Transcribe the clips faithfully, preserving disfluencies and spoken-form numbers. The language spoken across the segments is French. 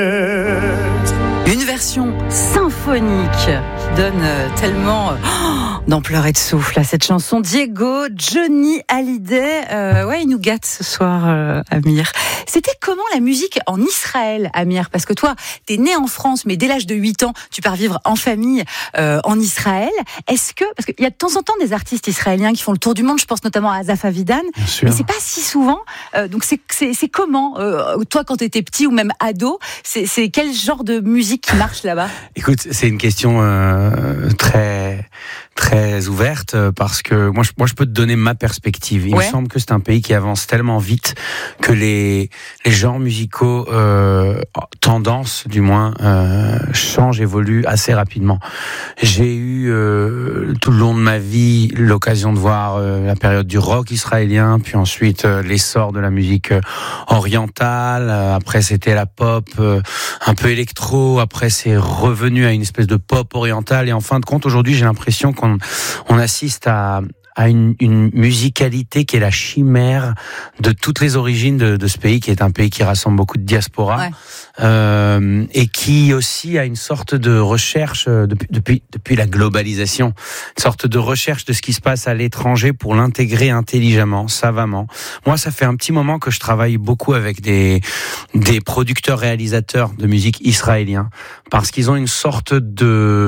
Une version symphonique qui donne tellement oh, d'ampleur et de souffle à cette chanson. Diego, Johnny Hallyday, euh, ouais, il nous gâte ce soir, euh, Amir. C'était comment la musique en Israël, Amir? Parce que toi, t'es né en France, mais dès l'âge de huit ans, tu pars vivre en famille euh, en Israël. Est-ce que, parce qu'il y a de temps en temps des artistes israéliens qui font le tour du monde, je pense notamment à Asaf Avidan, mais c'est pas si souvent. Euh, donc c'est, c'est, c'est comment, euh, toi quand t'étais petit ou même ado, c'est, c'est quel genre de musique qui marche là-bas? Écoute, c'est une question euh, très très ouverte parce que moi je, moi je peux te donner ma perspective. Il ouais. me semble que c'est un pays qui avance tellement vite que les les genres musicaux euh, tendance du moins euh, changent, évoluent assez rapidement. J'ai eu euh, tout le long de ma vie l'occasion de voir euh, la période du rock israélien, puis ensuite euh, l'essor de la musique euh, orientale. Euh, après c'était la pop euh, un peu électro. Après c'est revenu à une espèce de pop orientale. Et en fin de compte aujourd'hui j'ai l'impression qu'on on assiste à à une, une musicalité qui est la chimère de toutes les origines de, de ce pays, qui est un pays qui rassemble beaucoup de diaspora, ouais. euh, et qui aussi a une sorte de recherche depuis, depuis, depuis la globalisation, une sorte de recherche de ce qui se passe à l'étranger pour l'intégrer intelligemment, savamment. Moi, ça fait un petit moment que je travaille beaucoup avec des, des producteurs-réalisateurs de musique israéliens, parce qu'ils ont une sorte de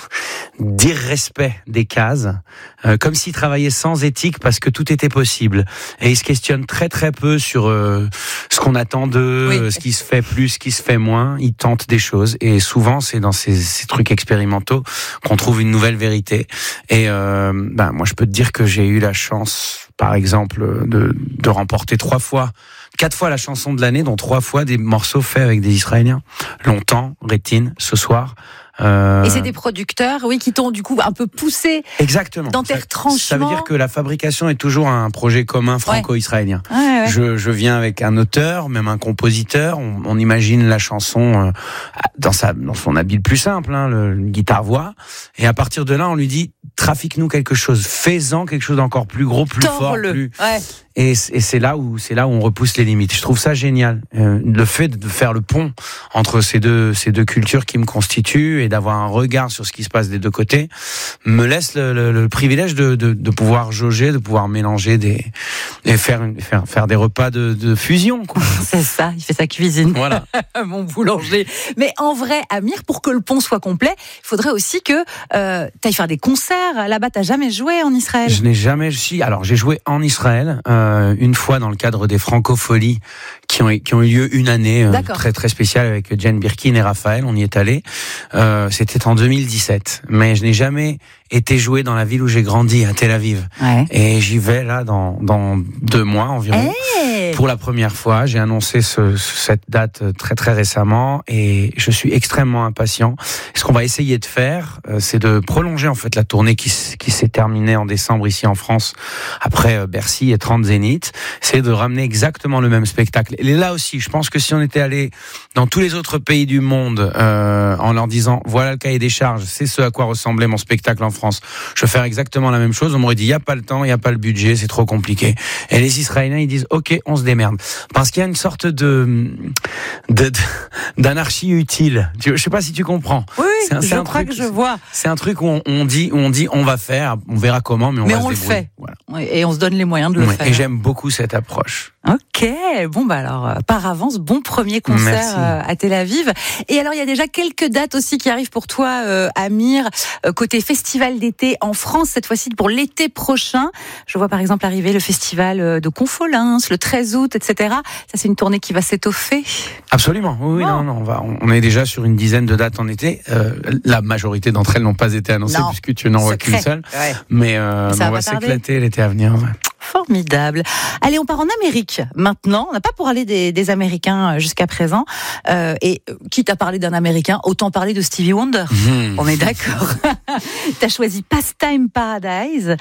d'irrespect des cases, euh, comme s'ils travaillaient sans éthique parce que tout était possible. Et ils se questionnent très très peu sur euh, ce qu'on attend d'eux, oui. ce qui se fait plus, ce qui se fait moins. Ils tentent des choses et souvent c'est dans ces, ces trucs expérimentaux qu'on trouve une nouvelle vérité. Et euh, ben moi je peux te dire que j'ai eu la chance, par exemple, de, de remporter trois fois, quatre fois la chanson de l'année, dont trois fois des morceaux faits avec des Israéliens. Longtemps, Rétine, ce soir. Euh... Et c'est des producteurs, oui, qui t'ont du coup un peu poussé. Exactement. Dans tes retranchements. Ça veut dire que la fabrication est toujours un projet commun franco-israélien. Ouais. Ouais, ouais. Je, je viens avec un auteur, même un compositeur. On, on imagine la chanson euh, dans sa, dans son habit le plus simple, hein, le, le guitare-voix. Et à partir de là, on lui dit trafique-nous quelque chose, fais-en quelque chose d'encore plus gros, plus Torle. fort, plus. Ouais. Et, et c'est là où c'est là où on repousse les limites. Je trouve ça génial, euh, le fait de faire le pont entre ces deux ces deux cultures qui me constituent et d'avoir un regard sur ce qui se passe des deux côtés me laisse le, le, le privilège de, de de pouvoir jauger, de pouvoir mélanger des et faire une, faire faire des repas de, de fusion, quoi. C'est ça, il fait sa cuisine. Voilà, mon boulanger. Mais en vrai, Amir, pour que le pont soit complet, il faudrait aussi que euh, tu ailles faire des concerts. Là-bas, t'as jamais joué en Israël? Je n'ai jamais. Si, alors j'ai joué en Israël. Euh, une fois dans le cadre des Francofolies qui ont, qui ont eu lieu une année euh, très très spéciale avec Jane Birkin et Raphaël, on y est allé. Euh, c'était en deux mille dix-sept, mais je n'ai jamais été joué dans la ville où j'ai grandi, à Tel Aviv. Ouais. Et j'y vais là dans, dans deux mois environ. Hey pour la première fois. J'ai annoncé ce, cette date très très récemment et je suis extrêmement impatient. Ce qu'on va essayer de faire, c'est de prolonger en fait la tournée qui, qui s'est terminée en décembre ici en France après Bercy et trente Zénith. C'est de ramener exactement le même spectacle. Et là aussi, je pense que si on était allé dans tous les autres pays du monde euh, en leur disant voilà le cahier des charges, c'est ce à quoi ressemblait mon spectacle en France, je vais faire exactement la même chose, on m'aurait dit il n'y a pas le temps, il n'y a pas le budget, c'est trop compliqué. Et les Israéliens ils disent ok, on se démerde, parce qu'il y a une sorte de, de, de d'anarchie utile. Je sais pas si tu comprends. Oui, c'est un, je c'est un crois truc, que je vois. C'est un truc où on, on dit on dit on va faire, on verra comment, mais on mais va on se le débrouiller. fait. Voilà. Oui, et on se donne les moyens de le ouais, faire. Et j'aime beaucoup cette approche. Ok, bon bah alors euh, par avance, bon premier concert euh, à Tel Aviv. Et alors il y a déjà quelques dates aussi qui arrivent pour toi, euh, Amir, euh, côté festival d'été en France, cette fois-ci pour l'été prochain. Je vois par exemple arriver le festival de Confolens le treize août, et cetera. Ça c'est une tournée qui va s'étoffer. Absolument, oui, oui, non, non, on va, on est déjà sur une dizaine de dates en été. Euh, la majorité d'entre elles n'ont pas été annoncées non, puisque tu n'en vois qu'une seule. Ouais. Mais, euh, mais on va s'éclater l'été à venir. Ouais. Formidable. Allez, on part en Amérique maintenant. On n'a pas parlé des, des Américains jusqu'à présent. Euh, et quitte à parler d'un Américain, autant parler de Stevie Wonder. Mmh. On est d'accord. Tu as choisi Pastime Paradise.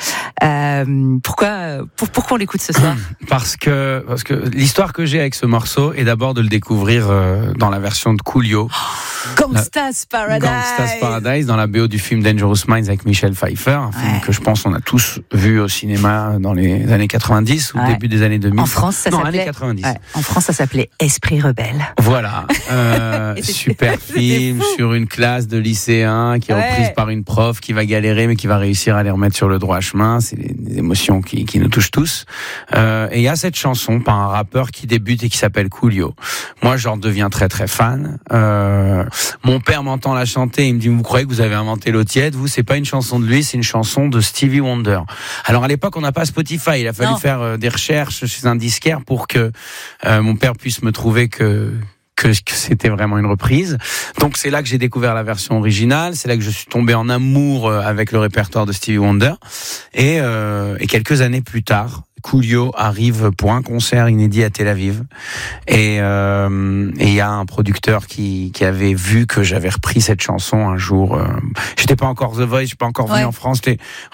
Euh, pourquoi, pour, pourquoi on l'écoute ce soir ? Parce que, parce que l'histoire que j'ai avec ce morceau est d'abord de le découvrir euh, dans la version de Coolio. Gangsta's Paradise. Gangsta's Paradise, dans la B O du film Dangerous Minds avec Michelle Pfeiffer, un film ouais. que je pense on a tous vu au cinéma dans les années années quatre-vingt-dix ou ouais. début des années deux mille. En France, ça non, s'appelait. années quatre-vingt-dix. Ouais. En France, ça s'appelait Esprit rebelle. Voilà, euh, super film sur une classe de lycéens qui est ouais. reprise par une prof qui va galérer mais qui va réussir à les remettre sur le droit chemin. C'est des, des émotions qui, qui nous touchent tous. Euh, et il y a cette chanson par un rappeur qui débute et qui s'appelle Coolio. Moi, j'en deviens très très fan. Euh, mon père m'entend la chanter, il me dit, vous croyez que vous avez inventé l'eau tiède? Vous, c'est pas une chanson de lui, c'est une chanson de Stevie Wonder. Alors à l'époque, on n'a pas Spotify, il a fallu non. faire euh, des recherches chez un disquaire pour que euh, mon père puisse me trouver que Que, que c'était vraiment une reprise. Donc c'est là que j'ai découvert la version originale, c'est là que je suis tombé en amour avec le répertoire de Stevie Wonder. Et, euh, et quelques années plus tard, Coolio arrive pour un concert inédit à Tel Aviv. Et euh, et il y a un producteur qui qui avait vu que j'avais repris cette chanson un jour. Euh, j'étais pas encore The Voice, je suis pas encore venu ouais. en France. J'étais